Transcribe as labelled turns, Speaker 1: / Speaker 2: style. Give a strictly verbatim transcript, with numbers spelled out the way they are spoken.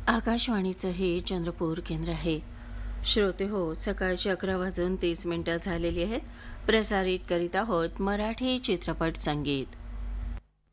Speaker 1: आकाशवाणीचं हे चंद्रपूर केंद्र आहे. श्रोते हो, सकाळची अकरा वाजून तीस मिनिटं झालेली आहेत. प्रसारित करीत आहोत मराठी चित्रपट संगीत.